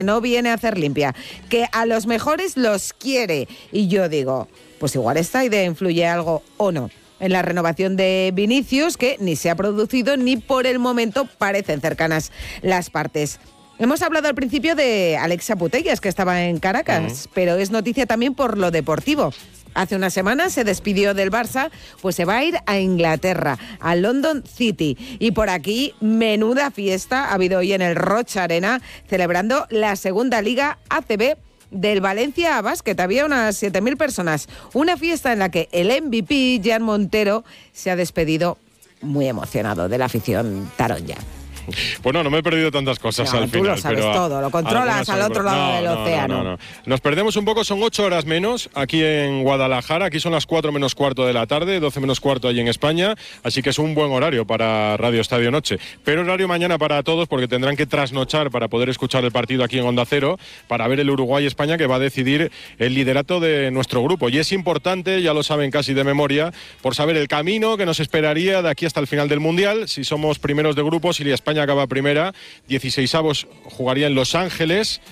no viene a hacer limpia, que a los mejores los quiere. Y yo digo, pues igual esta idea influye algo o no en la renovación de Vinicius, que ni se ha producido ni por el momento parecen cercanas las partes. Hemos hablado al principio de Alexa Putellas, que estaba en Caracas, pero es noticia también por lo deportivo. Hace unas semanas se despidió del Barça, pues se va a ir a Inglaterra, a London City. Y por aquí, menuda fiesta ha habido hoy en el Rocha Arena, celebrando la segunda Liga ACB del Valencia Basket. Había unas 7.000 personas. Una fiesta en la que el MVP, Jan Montero, se ha despedido muy emocionado de la afición taronja. Bueno, no me he perdido tantas cosas al final. Tú lo sabes todo, lo controlas al otro lado del océano. No. Nos perdemos un poco, son 8 horas menos aquí en Guadalajara. Aquí son las 4 menos cuarto de la tarde, 12 menos cuarto allí en España. Así que es un buen horario para Radio Estadio Noche. Pero horario mañana para todos, porque tendrán que trasnochar para poder escuchar el partido aquí en Onda Cero, para ver el Uruguay-España, que va a decidir el liderato de nuestro grupo. Y es importante, ya lo saben casi de memoria, por saber el camino que nos esperaría de aquí hasta el final del Mundial. Si somos primeros de grupos y España acaba primera, 16avos jugaría en Los Ángeles,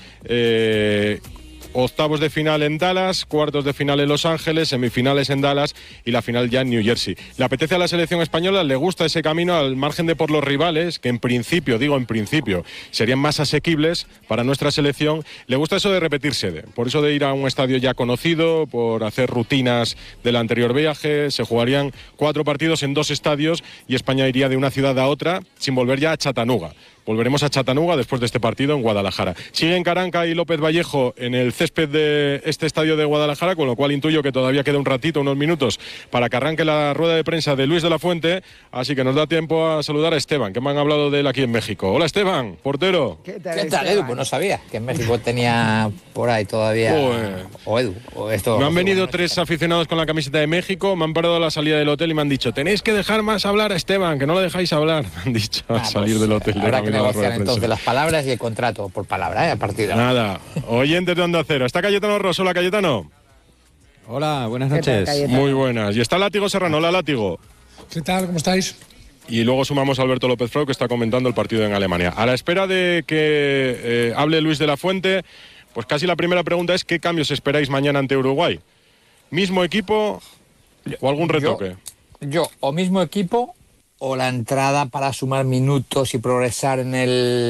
octavos de final en Dallas, cuartos de final en Los Ángeles, semifinales en Dallas y la final ya en New Jersey. Le apetece a la selección española, le gusta ese camino al margen de por los rivales, que en principio, serían más asequibles para nuestra selección. Le gusta eso de repetir sede, por eso de ir a un estadio ya conocido, por hacer rutinas del anterior viaje. Se jugarían 4 partidos en 2 estadios y España iría de una ciudad a otra sin volver ya a Chattanooga. Volveremos a Chattanooga después de este partido en Guadalajara. Siguen Caranca y López Vallejo en el césped de este estadio de Guadalajara, con lo cual intuyo que todavía queda un ratito, unos minutos, para que arranque la rueda de prensa de Luis de la Fuente. Así que nos da tiempo a saludar a Esteban, que me han hablado de él aquí en México. Hola, Esteban, portero. ¿Qué tal, Edu? Pues no sabía que en México tenía por ahí todavía... O Edu, o esto... Me han venido 3 aficionados con la camiseta de México, me han parado a la salida del hotel y me han dicho: tenéis que dejar más hablar a Esteban, que no lo dejáis hablar. Me han dicho al salir del hotel. Habrá que negociar entonces las palabras y el contrato por palabra, a partir de ahora. Nada, oyentes de Onda Cero. Está Cayetano Rosso. Hola, Cayetano. Hola, buenas noches. Muy buenas. Y está Látigo Serrano. Hola, Látigo. ¿Qué tal? ¿Cómo estáis? Y luego sumamos a Alberto López Frau, que está comentando el partido en Alemania. A la espera de que hable Luis de la Fuente, pues casi la primera pregunta es: ¿qué cambios esperáis mañana ante Uruguay? ¿Mismo equipo o algún retoque? Yo o mismo equipo o la entrada para sumar minutos y progresar en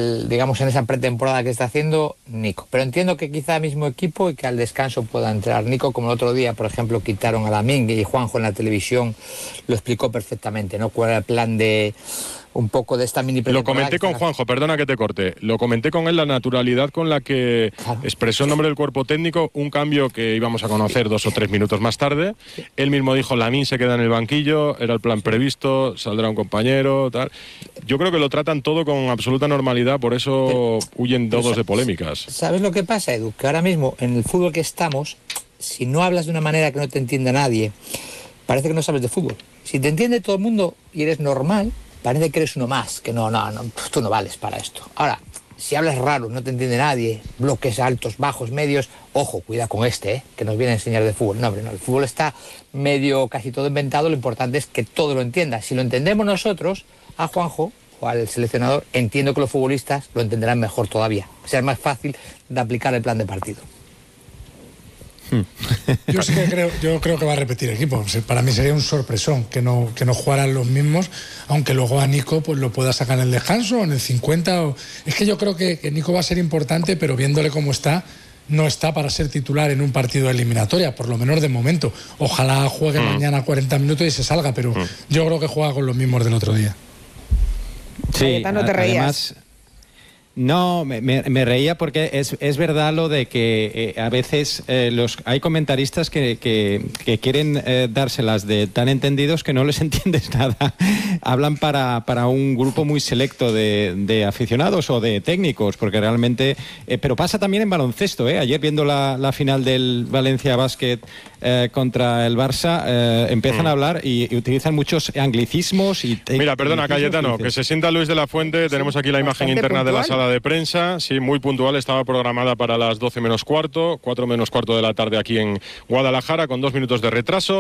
en esa pretemporada que está haciendo Nico. Pero entiendo que quizá mismo equipo y que al descanso pueda entrar Nico, como el otro día, por ejemplo, quitaron a Lamine, y Juanjo en la televisión lo explicó perfectamente, ¿no? Cuál era el plan de un poco de esta mini pretemporada. Lo comenté con Juanjo, perdona que te corte. Lo comenté con él, la naturalidad con la que expresó en nombre del cuerpo técnico un cambio que íbamos a conocer 2 o 3 minutos más tarde. Él mismo dijo: Lamine se queda en el banquillo, era el plan previsto, saldrá un compañero, tal. Yo creo que lo tratan todo con absoluta normalidad, por eso huyen todos de polémicas. ¿Sabes lo que pasa, Edu? Que ahora mismo, en el fútbol que estamos, si no hablas de una manera que no te entienda nadie, parece que no sabes de fútbol. Si te entiende todo el mundo y eres normal, parece que eres uno más, que no, tú no vales para esto. Ahora, si hablas raro, no te entiende nadie, bloques altos, bajos, medios, ojo, cuida con que nos viene a enseñar de fútbol. No, el fútbol está medio, casi todo inventado, lo importante es que todo lo entienda. Si lo entendemos nosotros, a Juanjo o al seleccionador, entiendo que los futbolistas lo entenderán mejor todavía. Será más fácil de aplicar el plan de partido. Yo creo que va a repetir equipo. Para mí sería un sorpresón que no jugaran los mismos, aunque luego a Nico pues lo pueda sacar en el descanso o en el 50. Es que yo creo que Nico va a ser importante, pero viéndole cómo está, no está para ser titular en un partido de eliminatoria, por lo menos de momento. Ojalá juegue mañana 40 minutos y se salga, pero yo creo que juega con los mismos del otro día. Sí, no te reías. Además, no, me reía porque es verdad lo de que a veces hay comentaristas que quieren dárselas de tan entendidos que no les entiendes nada. Hablan para un grupo muy selecto de aficionados o de técnicos, porque realmente... pero pasa también en baloncesto, ¿eh? Ayer viendo la final del Valencia Basket contra el Barça, empiezan a hablar y utilizan muchos anglicismos. Mira, perdona, Cayetano, que se sienta Luis de la Fuente. Tenemos aquí la imagen interna de la sala de prensa, sí, muy puntual, estaba programada para las 12 menos cuarto, 4 menos cuarto de la tarde aquí en Guadalajara, con 2 minutos de retraso.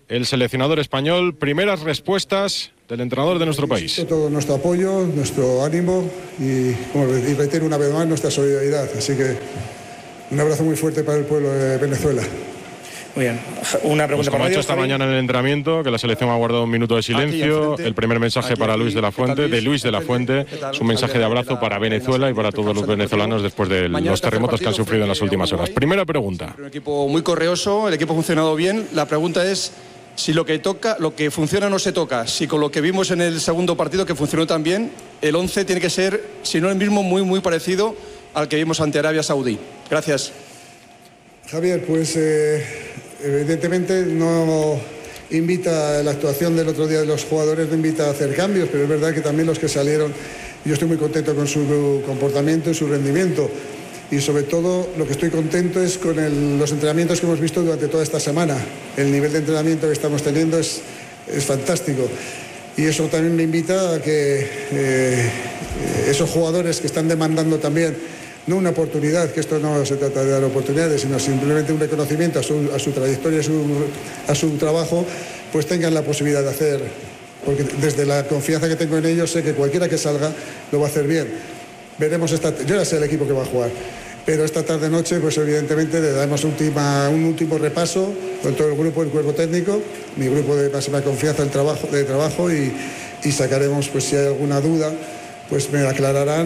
el seleccionador español. Primeras respuestas del entrenador de nuestro país. Todo nuestro apoyo, nuestro ánimo y reitero una vez más nuestra solidaridad. Así que un abrazo muy fuerte para el pueblo de Venezuela. Muy bien, una pregunta como ha hecho esta mañana en el entrenamiento, que la selección ha guardado un minuto de silencio. El primer mensaje para Luis de la Fuente, es un mensaje de abrazo para Venezuela y para todos los venezolanos después de los terremotos que han sufrido en las últimas horas. Primera pregunta. Un equipo muy correoso, el equipo ha funcionado bien. La pregunta es si lo que funciona no se toca, si con lo que vimos en el segundo partido, que funcionó tan bien, el 11 tiene que ser, si no el mismo, muy parecido al que vimos ante Arabia Saudí. Gracias. Javier, pues evidentemente no invita, la actuación del otro día de los jugadores no invita a hacer cambios, pero es verdad que también los que salieron, yo estoy muy contento con su comportamiento y su rendimiento. Y sobre todo lo que estoy contento es con los entrenamientos que hemos visto durante toda esta semana. El nivel de entrenamiento que estamos teniendo es fantástico. Y eso también me invita a que esos jugadores que están demandando también, no una oportunidad, que esto no se trata de dar oportunidades, sino simplemente un reconocimiento a su trayectoria, a su trabajo, pues tengan la posibilidad de hacer. Porque desde la confianza que tengo en ellos sé que cualquiera que salga lo va a hacer bien. Veremos yo ya sé el equipo que va a jugar, pero esta tarde-noche pues evidentemente le damos un último repaso con todo el grupo, el cuerpo técnico, mi grupo de máxima confianza de trabajo y sacaremos, pues si hay alguna duda, pues me aclararán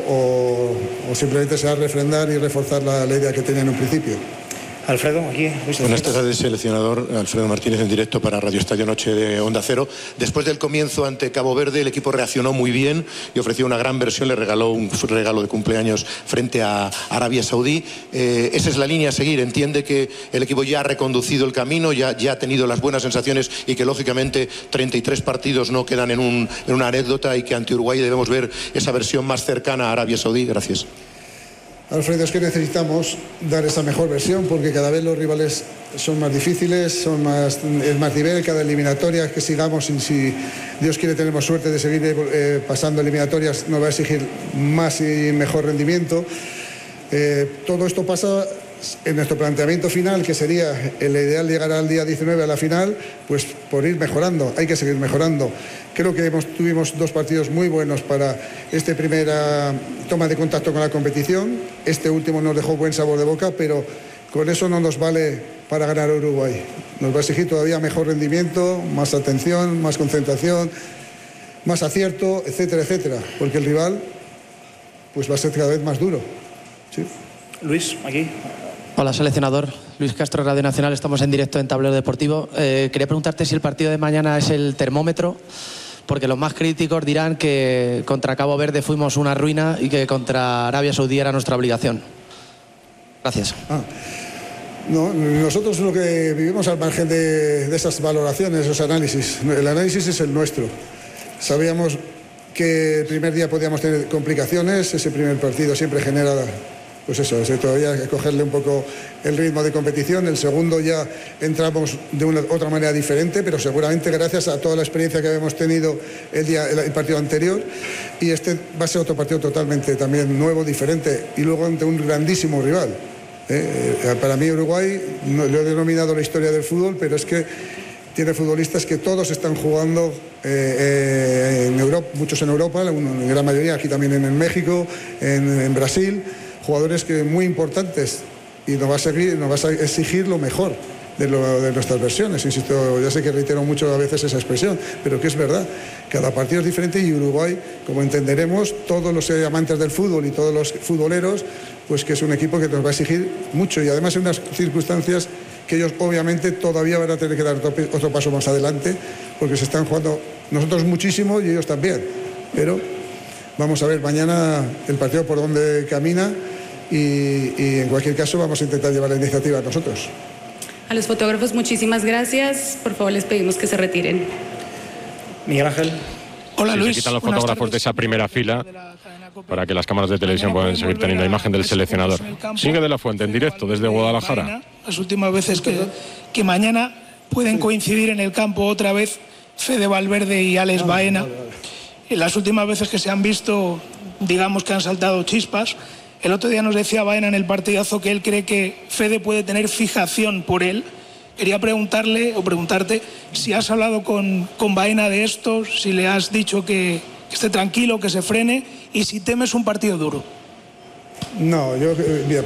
o simplemente se va a refrendar y reforzar la idea que tenía en un principio. Alfredo, aquí. Buenas tardes, seleccionador. Alfredo Martínez en directo para Radio Estadio Noche de Onda Cero. Después del comienzo ante Cabo Verde, el equipo reaccionó muy bien y ofreció una gran versión, le regaló un regalo de cumpleaños frente a Arabia Saudí. Esa es la línea a seguir. Entiende que el equipo ya ha reconducido el camino, ya ha tenido las buenas sensaciones y que lógicamente 33 partidos no quedan en una anécdota y que ante Uruguay debemos ver esa versión más cercana a Arabia Saudí. Gracias. Alfredo, es que necesitamos dar esa mejor versión porque cada vez los rivales son más difíciles, es más nivel, cada eliminatoria que sigamos, y si Dios quiere tenemos suerte de seguir pasando eliminatorias, nos va a exigir más y mejor rendimiento. Todo esto pasa en nuestro planteamiento final, que sería el ideal llegar al día 19 a la final, pues por ir mejorando, hay que seguir mejorando. Creo que tuvimos 2 partidos muy buenos para esta primera toma de contacto con la competición. Este último nos dejó buen sabor de boca, pero con eso no nos vale para ganar a Uruguay. Nos va a exigir todavía mejor rendimiento, más atención, más concentración, más acierto, etcétera, etcétera, porque el rival pues va a ser cada vez más duro. ¿Sí? Luis, aquí. Hola, seleccionador. Luis Castro, Radio Nacional. Estamos en directo en Tablero Deportivo. Quería preguntarte si el partido de mañana es el termómetro, porque los más críticos dirán que contra Cabo Verde fuimos una ruina y que contra Arabia Saudí era nuestra obligación. Gracias. No, nosotros lo que vivimos al margen de esas valoraciones, esos análisis. El análisis es el nuestro. Sabíamos que el primer día podíamos tener complicaciones, ese primer partido siempre genera, pues eso, todavía cogerle un poco el ritmo de competición. El segundo ya entramos de otra manera diferente, pero seguramente gracias a toda la experiencia que habíamos tenido el partido anterior, y este va a ser otro partido totalmente también nuevo, diferente, y luego ante un grandísimo rival. Para mí Uruguay, lo he denominado la historia del fútbol, pero es que tiene futbolistas que todos están jugando en Europa, muchos en Europa, en gran mayoría aquí también en México, en Brasil, jugadores que muy importantes, y nos va a exigir lo mejor de nuestras versiones. Insisto, ya sé que reitero mucho a veces esa expresión, pero que es verdad. Cada partido es diferente y Uruguay, como entenderemos, todos los amantes del fútbol y todos los futboleros, pues que es un equipo que nos va a exigir mucho, y además en unas circunstancias que ellos obviamente todavía van a tener que dar otro paso más adelante, porque se están jugando nosotros muchísimo y ellos también. Pero vamos a ver mañana el partido por dónde camina, y en cualquier caso vamos a intentar llevar la iniciativa nosotros. A los fotógrafos, muchísimas gracias. Por favor, les pedimos que se retiren. Miguel Ángel. Hola, Luis. Se quitan los fotógrafos de esa primera fila para que las cámaras de televisión puedan seguir teniendo la imagen del seleccionador. Sigue de la Fuente en directo desde Guadalajara. Las últimas veces que mañana pueden coincidir en el campo otra vez Fede Valverde y Alex Baena. En las últimas veces que se han visto, digamos que han saltado chispas. El otro día nos decía Baena en el partidazo que él cree que Fede puede tener fijación por él, Quería preguntarte si has hablado con Baena de esto, si le has dicho que esté tranquilo, que se frene y si temes un partido duro. No, mira,